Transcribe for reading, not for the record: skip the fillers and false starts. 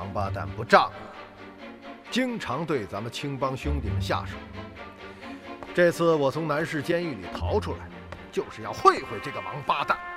王八蛋不仗义，经常对咱们青帮兄弟们下手。这次我从南市监狱里逃出来，就是要会会这个王八蛋。